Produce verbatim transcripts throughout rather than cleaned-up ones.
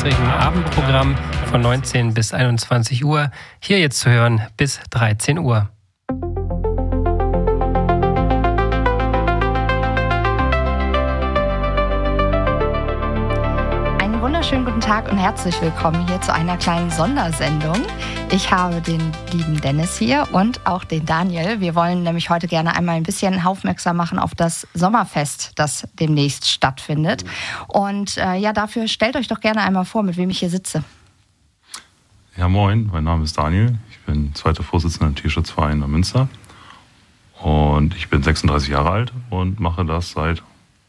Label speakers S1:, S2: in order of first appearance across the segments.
S1: gestrigen Abendprogramm von neunzehn bis einundzwanzig Uhr. Hier jetzt zu hören bis dreizehn Uhr.
S2: Schönen guten Tag und herzlich willkommen hier zu einer kleinen Sondersendung. Ich habe den lieben Dennis hier und auch den Daniel. Wir wollen nämlich heute gerne einmal ein bisschen aufmerksam machen auf das Sommerfest, das demnächst stattfindet. Und äh, ja, dafür stellt euch doch gerne einmal vor, mit wem ich hier sitze.
S3: Ja, moin, mein Name ist Daniel. Ich bin zweiter Vorsitzender im Tierschutzverein Neumünster. Und ich bin sechsunddreißig Jahre alt und mache das seit,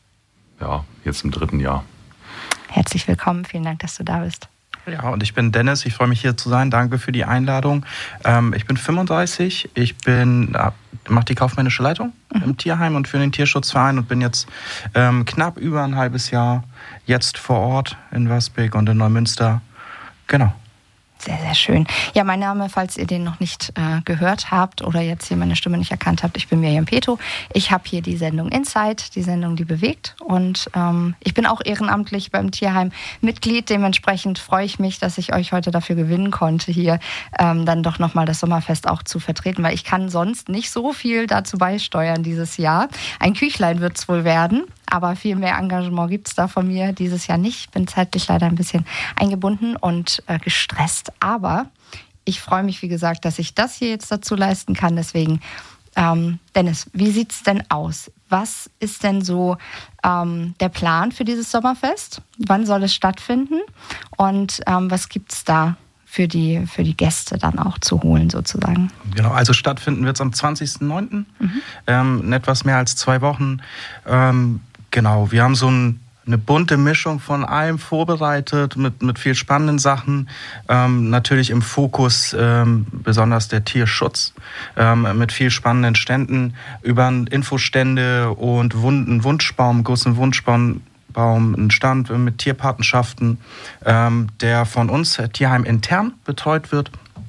S3: ja, jetzt im dritten Jahr.
S2: Herzlich willkommen, vielen Dank, dass du da bist.
S4: Ja, und ich bin Dennis, ich freue mich hier zu sein, danke für die Einladung. Ähm, ich bin fünfunddreißig, ich bin, äh, mache die kaufmännische Leitung mhm. im Tierheim und für den Tierschutzverein und bin jetzt ähm, knapp über ein halbes Jahr jetzt vor Ort in Wasbeck und in Neumünster, genau.
S2: Sehr, sehr schön. Ja, mein Name, falls ihr den noch nicht äh, gehört habt oder jetzt hier meine Stimme nicht erkannt habt, ich bin Miriam Peto. Ich habe hier die Sendung Insight, die Sendung, die bewegt. Und ähm, ich bin auch ehrenamtlich beim Tierheim Mitglied. Dementsprechend freue ich mich, dass ich euch heute dafür gewinnen konnte, hier ähm, dann doch nochmal das Sommerfest auch zu vertreten, weil ich kann sonst nicht so viel dazu beisteuern dieses Jahr. Ein Küchlein wird es wohl werden. Aber viel mehr Engagement gibt es da von mir dieses Jahr nicht. Ich bin zeitlich leider ein bisschen eingebunden und äh, gestresst. Aber ich freue mich, wie gesagt, dass ich das hier jetzt dazu leisten kann. Deswegen, ähm, Dennis, wie sieht es denn aus? Was ist denn so ähm, der Plan für dieses Sommerfest? Wann soll es stattfinden? Und ähm, was gibt es da für die, für die Gäste dann auch zu holen sozusagen?
S4: Genau, also stattfinden wird es am zwanzigsten neunten Mhm. Ähm, in etwas mehr als zwei Wochen. Ähm, Genau, wir haben so ein, eine bunte Mischung von allem vorbereitet, mit, mit viel spannenden Sachen. Ähm, natürlich im Fokus ähm, besonders der Tierschutz, ähm, mit viel spannenden Ständen, über Infostände und Wund, einen Wunschbaum, großen Wunschbaum, Baum, einen Stand mit Tierpatenschaften, ähm, der von uns Tierheim intern betreut wird.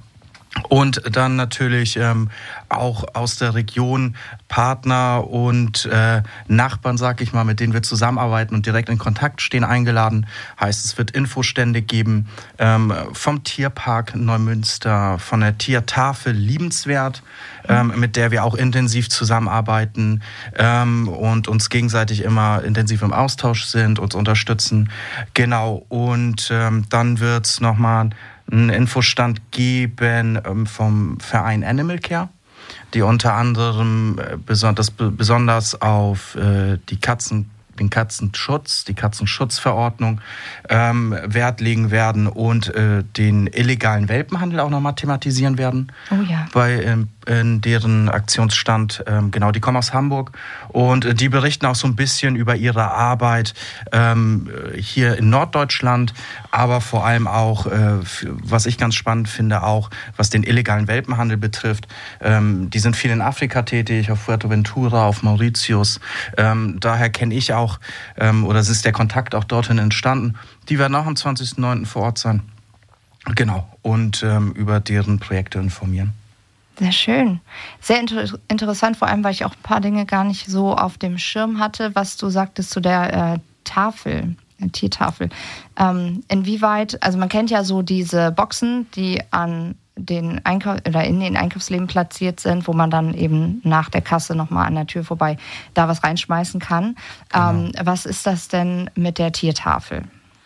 S4: Und dann natürlich ähm, auch aus der Region Partner und äh, Nachbarn, sag ich mal, mit denen wir zusammenarbeiten und direkt in Kontakt stehen, eingeladen. Heißt, es wird Infostände geben ähm, vom Tierpark Neumünster, von der Tiertafel Liebenswert, ähm, mit der wir auch intensiv zusammenarbeiten ähm, und uns gegenseitig immer intensiv im Austausch sind, uns unterstützen. Genau, und ähm, dann wird's nochmal einen Infostand geben ähm, vom Verein Animal Care, die unter anderem äh, besonders, besonders auf äh, die Katzen, den Katzenschutz, die Katzenschutzverordnung ähm, Wert legen werden und äh, den illegalen Welpenhandel auch nochmal thematisieren werden.
S2: Oh ja.
S4: Bei ähm, in deren Aktionsstand, ähm, genau, die kommen aus Hamburg und äh, die berichten auch so ein bisschen über ihre Arbeit ähm, hier in Norddeutschland, aber vor allem auch, äh, was ich ganz spannend finde, auch was den illegalen Welpenhandel betrifft. Ähm, die sind viel in Afrika tätig, auf Fuerteventura, auf Mauritius. Ähm, daher kenne ich auch, ähm, oder es ist der Kontakt auch dorthin entstanden. Die werden auch am zwanzigsten neunten vor Ort sein. Genau, und ähm, über deren Projekte informieren.
S2: Sehr schön. Sehr inter- interessant, vor allem, weil ich auch ein paar Dinge gar nicht so auf dem Schirm hatte, was du sagtest zu der äh, Tafel, äh, Tiertafel. Ähm, inwieweit, also man kennt ja so diese Boxen, die an den Einkauf oder in den Einkaufsläden platziert sind, wo man dann eben nach der Kasse nochmal an der Tür vorbei da was reinschmeißen kann. Genau. Ähm, was ist das denn mit der Tiertafel?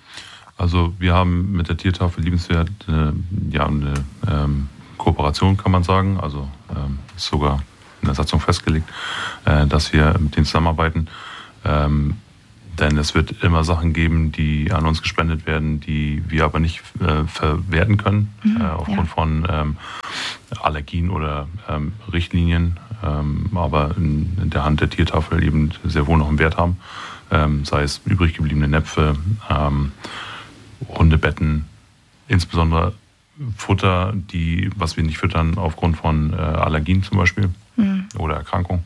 S3: Also wir haben mit der Tiertafel Liebenswert äh, ja eine ähm, Kooperation, kann man sagen. Also ähm, ist sogar in der Satzung festgelegt, äh, dass wir mit denen zusammenarbeiten. Ähm, denn es wird immer Sachen geben, die an uns gespendet werden, die wir aber nicht äh, verwerten können, mhm, äh, aufgrund ja. von ähm, Allergien oder ähm, Richtlinien, ähm, aber in, in der Hand der Tiertafel eben sehr wohl noch einen Wert haben. Ähm, sei es übrig gebliebene Näpfe, ähm, Hundebetten, insbesondere Futter, die, was wir nicht füttern aufgrund von äh, Allergien zum Beispiel mhm. oder Erkrankung.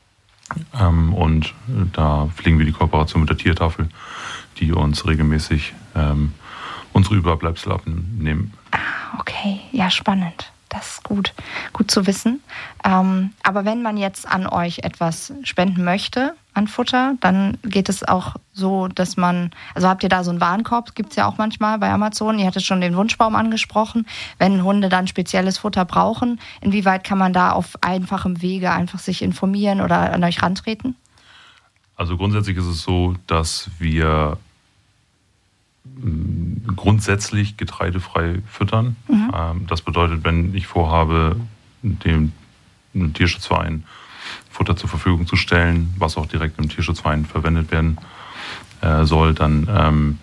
S3: Ähm, und da pflegen wir die Kooperation mit der Tiertafel, die uns regelmäßig ähm, unsere Überbleibsel abnehmen.
S2: Ah, okay, ja, spannend. Das ist gut, gut zu wissen. Ähm, aber wenn man jetzt an euch etwas spenden möchte, an Futter. Dann geht es auch so, dass man, also habt ihr da so einen Warenkorb, gibt es ja auch manchmal bei Amazon. Ihr hattet schon den Wunschbaum angesprochen. Wenn Hunde dann spezielles Futter brauchen, inwieweit kann man da auf einfachem Wege einfach sich informieren oder an euch rantreten?
S3: Also grundsätzlich ist es so, dass wir grundsätzlich getreidefrei füttern. Mhm. Das bedeutet, wenn ich vorhabe, dem Tierschutzverein Futter zur Verfügung zu stellen, was auch direkt im Tierschutzverein verwendet werden äh, soll, dann ähm,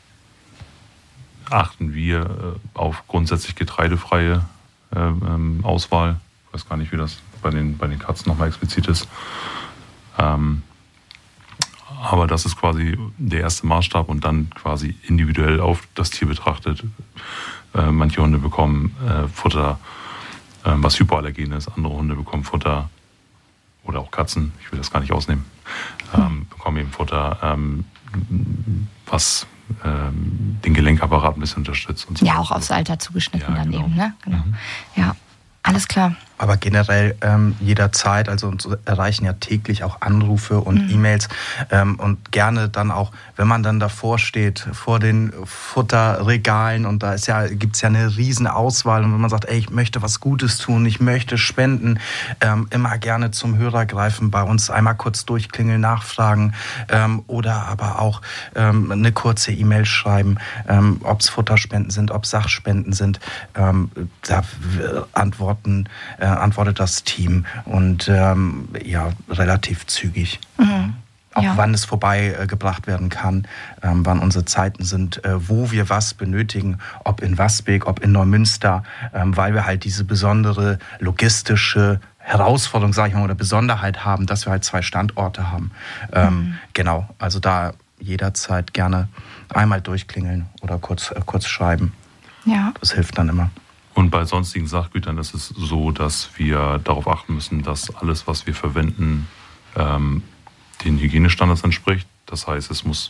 S3: achten wir äh, auf grundsätzlich getreidefreie äh, ähm, Auswahl. Ich weiß gar nicht, wie das bei den, bei den Katzen nochmal explizit ist. Ähm, aber das ist quasi der erste Maßstab und dann quasi individuell auf das Tier betrachtet. Äh, manche Hunde bekommen äh, Futter, äh, was hypoallergen ist, andere Hunde bekommen Futter, oder auch Katzen, ich will das gar nicht ausnehmen, ähm, bekommen eben Futter, ähm, was ähm, den Gelenkapparat ein bisschen unterstützt. Und so.
S2: Ja, auch aufs Alter zugeschnitten
S3: ja,
S2: dann
S3: genau.
S2: eben, ne? Genau.
S3: Mhm.
S2: Ja, alles klar.
S4: Aber generell ähm, jederzeit, also uns erreichen ja täglich auch Anrufe und mhm. E-Mails ähm, und gerne dann auch, wenn man dann davor steht, vor den Futterregalen und da ist ja, gibt's ja eine riesen Auswahl und wenn man sagt, ey, ich möchte was Gutes tun, ich möchte spenden, ähm, immer gerne zum Hörer greifen, bei uns einmal kurz durchklingeln, nachfragen ähm, oder aber auch ähm, eine kurze E-Mail schreiben, ähm, ob es Futterspenden sind, ob es Sachspenden sind, ähm, da antworten äh, antwortet das Team und ähm, ja, relativ zügig. Mhm. Auch ja. wann es vorbeigebracht äh, werden kann, ähm, wann unsere Zeiten sind, äh, wo wir was benötigen, ob in Wasbeek, ob in Neumünster, ähm, weil wir halt diese besondere logistische Herausforderung, sage ich mal, oder Besonderheit haben, dass wir halt zwei Standorte haben. Ähm, mhm. Genau, also da jederzeit gerne einmal durchklingeln oder kurz, äh, kurz schreiben. Ja. Das hilft dann immer.
S3: Und bei sonstigen Sachgütern ist es so, dass wir darauf achten müssen, dass alles, was wir verwenden, ähm, den Hygienestandards entspricht. Das heißt, es muss,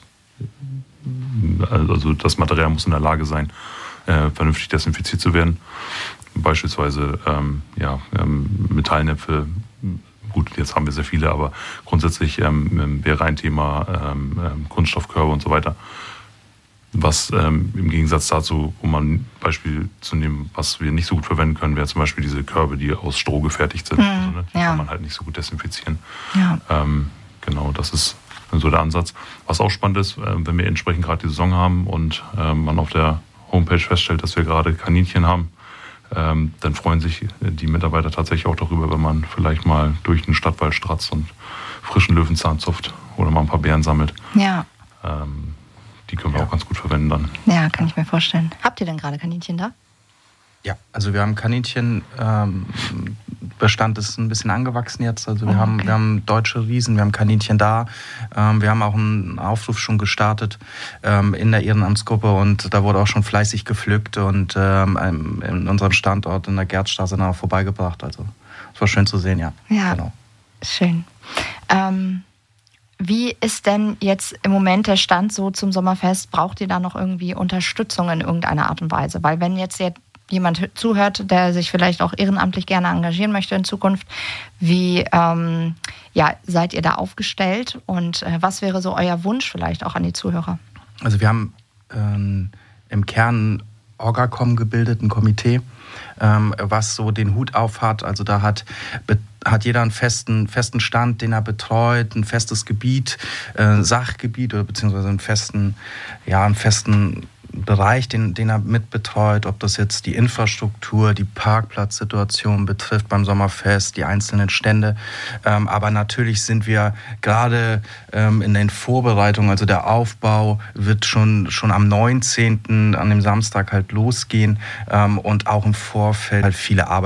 S3: also das Material muss in der Lage sein, äh, vernünftig desinfiziert zu werden. Beispielsweise ähm, ja, ähm, Metallnäpfe. Gut, jetzt haben wir sehr viele, aber grundsätzlich ähm, wäre ein Thema ähm, Kunststoffkörbe und so weiter. Was ähm, im Gegensatz dazu, um mal ein Beispiel zu nehmen, was wir nicht so gut verwenden können, wäre zum Beispiel diese Körbe, die aus Stroh gefertigt sind. Mhm, also, ne, die ja. kann man halt nicht so gut desinfizieren. Ja. Ähm, genau, das ist so der Ansatz. Was auch spannend ist, äh, wenn wir entsprechend gerade die Saison haben und äh, man auf der Homepage feststellt, dass wir gerade Kaninchen haben, ähm, dann freuen sich die Mitarbeiter tatsächlich auch darüber, wenn man vielleicht mal durch den Stadtwald stratzt und frischen Löwenzahn zupft oder mal ein paar Beeren sammelt.
S2: Ja.
S3: Ähm, Die können wir ja. auch ganz gut verwenden dann.
S2: Ja, kann ich mir vorstellen. Habt ihr denn gerade Kaninchen da?
S4: Ja, also wir haben Kaninchen, ähm, Bestand ist ein bisschen angewachsen jetzt. Also wir, oh, okay. haben, wir haben deutsche Riesen, wir haben Kaninchen da. Ähm, wir haben auch einen Aufruf schon gestartet ähm, in der Ehrenamtsgruppe und da wurde auch schon fleißig gepflückt und ähm, in unserem Standort in der Gertstraße dann auch vorbeigebracht. Also es war schön zu sehen, ja.
S2: Ja, genau. Schön. Ähm Wie ist denn jetzt im Moment der Stand so zum Sommerfest? Braucht ihr da noch irgendwie Unterstützung in irgendeiner Art und Weise? Weil wenn jetzt jemand zuhört, der sich vielleicht auch ehrenamtlich gerne engagieren möchte in Zukunft, wie ähm, ja, seid ihr da aufgestellt? Und äh, was wäre so euer Wunsch vielleicht auch an die Zuhörer?
S4: Also wir haben ähm, im Kern Orgacom gebildet, ein Komitee, ähm, was so den Hut auf hat. Also da hat hat jeder einen festen, festen Stand, den er betreut, ein festes Gebiet, äh, Sachgebiet oder beziehungsweise einen festen, ja, einen festen Bereich, den, den er mitbetreut, ob das jetzt die Infrastruktur, die Parkplatzsituation betrifft beim Sommerfest, die einzelnen Stände. Ähm, aber natürlich sind wir gerade ähm, in den Vorbereitungen, also der Aufbau wird schon, schon am neunzehnten an dem Samstag halt losgehen ähm, und auch im Vorfeld halt viele Arbeit